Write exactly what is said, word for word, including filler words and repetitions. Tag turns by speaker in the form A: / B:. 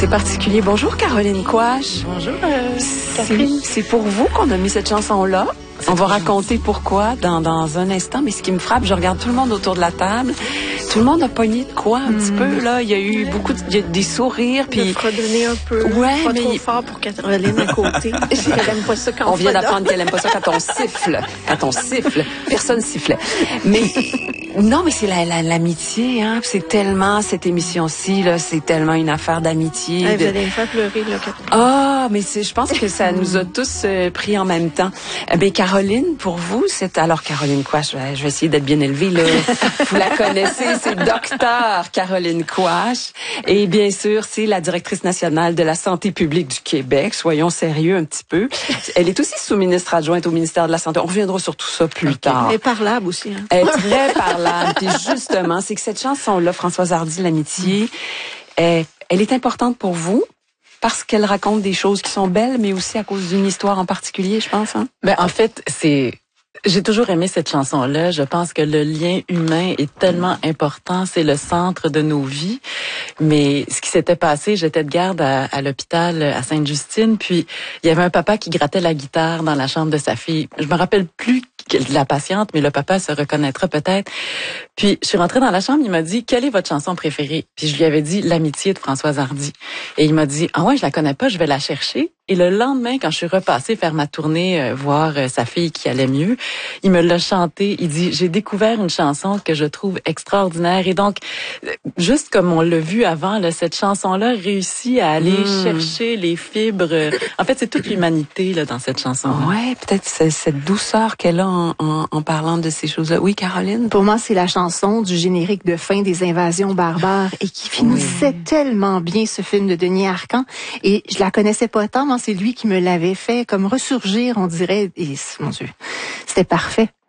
A: C'est particulier. Bonjour Caroline Quach.
B: Bonjour euh, Catherine.
A: C'est pour vous qu'on a mis cette chanson-là. On va raconter pourquoi dans, dans un instant, mais ce qui me frappe, je regarde tout le monde autour de la table. Tout le monde a pogné de quoi un mmh. petit peu, là. Il y a eu beaucoup de, il y a des sourires. Puis...
B: Il faudra donner un peu.
A: Ouais,
B: pas
A: mais...
B: trop fort pour Caroline à côté. Elle aime pas ça quand
A: on vient d'apprendre qu'elle aime pas ça quand on siffle. Quand on siffle. Personne sifflait. Mais, non, mais c'est la, la, l'amitié, hein. C'est tellement, cette émission-ci, là, c'est tellement une affaire d'amitié.
B: Hey,
A: de...
B: Vous allez me faire pleurer, là, Catherine.
A: Ah, mais c'est, je pense que ça nous a tous euh, pris en même temps. Eh bien, Caroline, pour vous, c'est, alors Caroline Quach, je vais, je vais essayer d'être bien élevée, là. Vous la connaissez, c'est docteur Caroline Quach. Et bien sûr, c'est la directrice nationale de la santé publique du Québec. Soyons sérieux un petit peu. Elle est aussi sous-ministre adjointe au ministère de la Santé. On reviendra sur tout ça plus okay. tard.
B: Elle est parlable aussi. Hein?
A: Elle est très parlable. Puis justement, c'est que cette chanson-là, Françoise Hardy, L'amitié, elle, elle est importante pour vous. Parce qu'elle raconte des choses qui sont belles, mais aussi à cause d'une histoire en particulier, je pense. Hein?
C: Ben en fait, c'est j'ai toujours aimé cette chanson-là. Je pense que le lien humain est tellement important, c'est le centre de nos vies. Mais ce qui s'était passé, j'étais de garde à, à l'hôpital à Sainte-Justine, puis il y avait un papa qui grattait la guitare dans la chambre de sa fille. Je me rappelle plus de la patiente, mais le papa se reconnaîtra peut-être. Puis je suis rentrée dans la chambre, il m'a dit « Quelle est votre chanson préférée? » Puis je lui avais dit « L'amitié de Françoise Hardy ». Et il m'a dit « Ah ouais, je la connais pas, je vais la chercher ». Et le lendemain, quand je suis repassée faire ma tournée, euh, voir euh, sa fille qui allait mieux, il me l'a chantée. Il dit, j'ai découvert une chanson que je trouve extraordinaire. Et donc, juste comme on l'a vu avant, là, cette chanson-là réussit à aller mmh. chercher les fibres. En fait, c'est toute l'humanité là dans cette chanson.
A: Ouais, peut-être cette douceur qu'elle a en, en, en parlant de ces choses-là. Oui, Caroline?
D: Pour moi, c'est la chanson du générique de fin des Invasions barbares et qui finissait oui. tellement bien ce film de Denis Arcand. Et je la connaissais pas tant. C'est lui qui me l'avait fait comme ressurgir, on dirait. Et mon Dieu, c'était parfait.